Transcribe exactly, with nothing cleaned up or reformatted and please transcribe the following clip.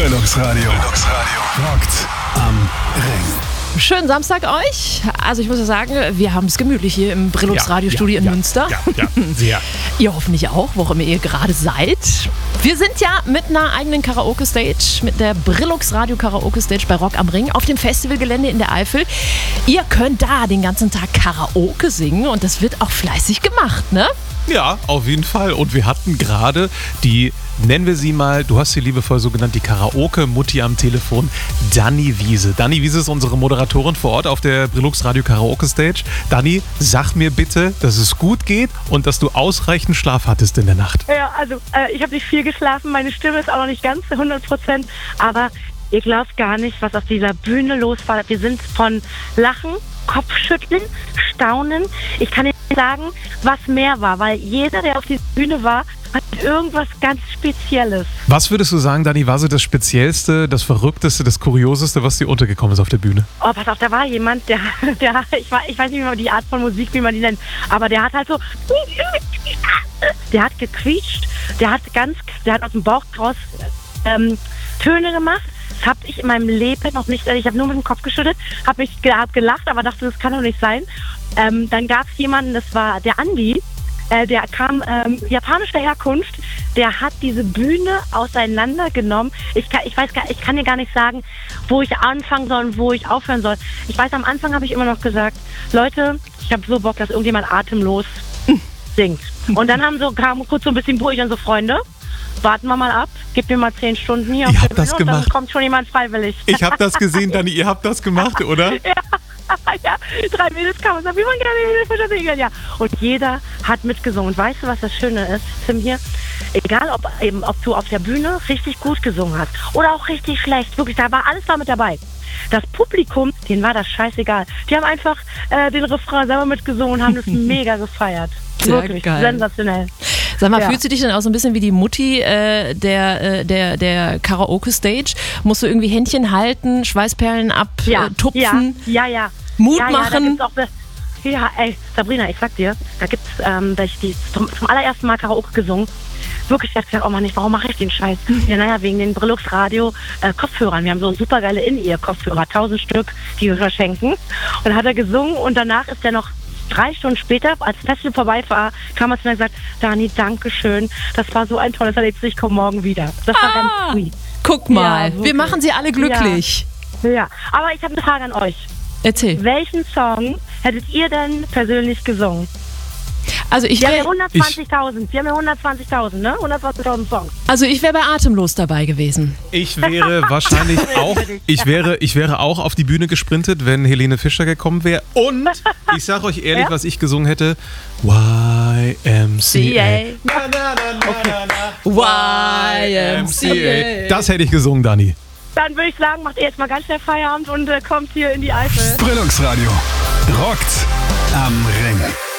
Brillungsradio. Brillungsradio. Rockt am Ring. Schönen Samstag euch. Also ich muss ja sagen, wir haben es gemütlich hier im Brillungsradiostudio ja, in ja, Münster. Ja, ja, sehr. Ihr hoffentlich auch, wo immer ihr gerade seid. Wir sind ja mit einer eigenen Karaoke-Stage, mit der Brillungsradio Karaoke-Stage bei Rock am Ring auf dem Festivalgelände in der Eifel. Ihr könnt da den ganzen Tag Karaoke singen und das wird auch fleißig gemacht, ne? Ja, auf jeden Fall. Und wir hatten gerade die, nennen wir sie mal, du hast sie liebevoll so genannt, die Karaoke-Mutti am Telefon, Dani Wiese. Dani Wiese ist unsere Moderatorin vor Ort auf der Brillungsradio Karaoke-Stage. Dani, sag mir bitte, dass es gut geht und dass du ausreichend Schlaf hattest in der Nacht. Ja, also äh, ich habe nicht viel geschlafen, meine Stimme ist auch noch nicht ganz hundert Prozent, aber ihr glaubt gar nicht, was auf dieser Bühne los war. Wir sind von Lachen, Kopfschütteln, Staunen. Ich kann nicht sagen, was mehr war, weil jeder, der auf dieser Bühne war, hat irgendwas ganz Spezielles. Was würdest du sagen, Dani, war so das Speziellste, das Verrückteste, das Kurioseste, was dir untergekommen ist auf der Bühne? Oh, pass auf, da war jemand, der, der ich, weiß, ich weiß nicht, wie man die Art von Musik, wie man die nennt, aber der hat halt so, der hat gequietscht, der hat ganz, der hat aus dem Bauch raus ähm, Töne gemacht. Das habe ich in meinem Leben noch nicht, ich habe nur mit dem Kopf geschüttelt, habe mich hab gelacht, aber dachte, das kann doch nicht sein. Ähm, dann gab es jemanden, das war der Andi, äh, der kam ähm, japanischer Herkunft, der hat diese Bühne auseinandergenommen. Ich kann, ich weiß gar, ich kann dir gar nicht sagen, wo ich anfangen soll und wo ich aufhören soll. Ich weiß, am Anfang habe ich immer noch gesagt, Leute, ich habe so Bock, dass irgendjemand atemlos singt. Und dann haben so, kam kurz so ein bisschen ruhig und so, Freunde, warten wir mal ab, gib mir mal zehn Stunden hier. Ihr auf habt der das Bühne und gemacht. dann kommt schon jemand freiwillig. Ich habe das gesehen, Dani, ihr habt das gemacht, oder? Ja, ja, drei Mädels kamen und sagten, wir wollen gerne Helene Fischer singen. Ja. Und jeder hat mitgesungen. Und weißt du, was das Schöne ist, Tim, hier? Egal, ob, eben, ob du auf der Bühne richtig gut gesungen hast oder auch richtig schlecht, wirklich, da war alles war mit dabei. Das Publikum, denen war das scheißegal. Die haben einfach äh, den Refrain selber mitgesungen und haben das mega gefeiert. Sehr Wirklich, geil. Sensationell. Sag mal, Ja. fühlst du dich denn auch so ein bisschen wie die Mutti äh, der, äh, der, der Karaoke-Stage? Musst du irgendwie Händchen halten, Schweißperlen abtupfen, Ja, äh, tupfen, ja, ja, ja. Mut ja, ja, da machen? gibt's auch eine, ja, ey, Sabrina, ich sag dir, da gibt's, ähm, da ich die zum, zum allerersten Mal Karaoke gesungen, wirklich, ich hab gesagt, oh Mann, nicht, warum mache ich den Scheiß? Ja, naja, wegen den Brillungsradio äh, Kopfhörern. Wir haben so super geile In-Ear-Kopfhörer, tausend Stück, die wir verschenken. Und dann hat er gesungen und danach ist er noch drei Stunden später, als das Festival vorbei war, kam er zu mir und gesagt, Dani, danke schön, das war so ein tolles Erlebnis, ich komme morgen wieder. Das war Ah, ganz sweet. Guck mal, Ja, wir wirklich. machen sie alle glücklich. Ja, aber ich habe eine Frage an euch. Erzähl. Welchen Song hättet ihr denn persönlich gesungen? Also ich Wir haben ja wäre hundertzwanzigtausend, wir haben ja hundertzwanzigtausend, ne? hundertzwanzigtausend Songs. also ich wär bei Atemlos dabei gewesen. Ich wäre wahrscheinlich auch, ich wäre, ich wäre auch auf die Bühne gesprintet, wenn Helene Fischer gekommen wäre. Und ich sage euch ehrlich, Ja? was ich gesungen hätte. Y M C A. Na, na, na, na, na. Y M C A. Das hätte ich gesungen, Dani. Dann würde ich sagen, macht ihr jetzt mal ganz schnell Feierabend und äh, kommt hier in die Eifel. Brillungsradio. Rockt am Ring.